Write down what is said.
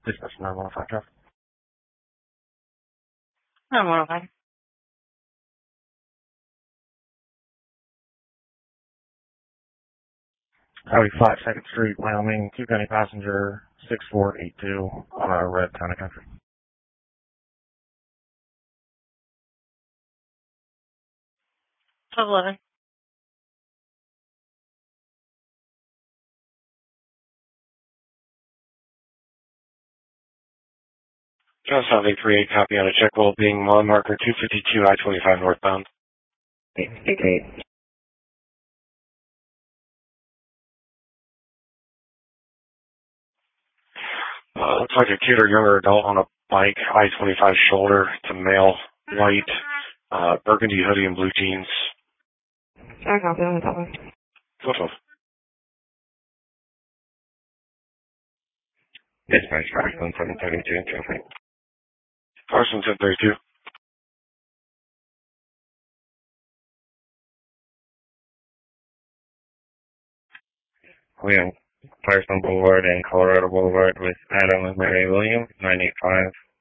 Dispatch 915 traffic. 915. Howdy, 5 2nd Street, Wyoming, 2 County passenger, 6482 on a red town and country. 1211. John South 838, copy on a check well being mile marker 252 I-25 northbound. 888. Looks like a kid or younger adult on a bike, I-25 shoulder to male, white, burgundy hoodie and blue jeans. I copy on the top. 1212. Dispatch Carson 732 traffic. Carson 1032. We on Firestone Boulevard and Colorado Boulevard with Adam and Mary Williams, 985.